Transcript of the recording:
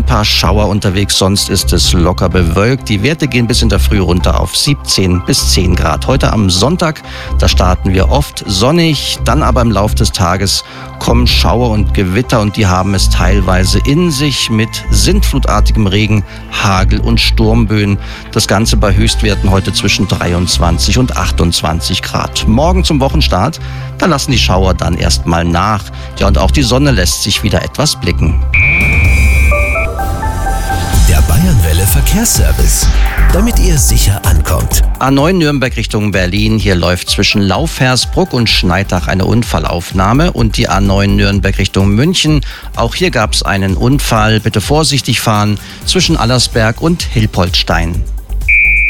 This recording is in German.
ein paar Schauer unterwegs, sonst ist es locker bewölkt. Die Werte gehen bis in der Früh runter auf 17 bis 10 Grad. Heute am Sonntag, da starten wir oft sonnig, dann aber im Laufe des Tages kommen Schauer und Gewitter und die haben es teilweise in sich mit sintflutartigem Regen, Hagel und Sturmböen. Das Ganze bei Höchstwerten heute zwischen 23 und 28 Grad. Morgen zum Wochenstart, da lassen die Schauer dann erstmal nach. Ja, und auch die Sonne lässt sich wieder etwas blicken. Der Bayernwelle Verkehrsservice, damit ihr sicher ankommt. A9 Nürnberg Richtung Berlin. Hier läuft zwischen Laufhersbruck und Schneidach eine Unfallaufnahme. Und die A9 Nürnberg Richtung München. Auch hier gab es einen Unfall. Bitte vorsichtig fahren zwischen Allersberg und Hilpoltstein.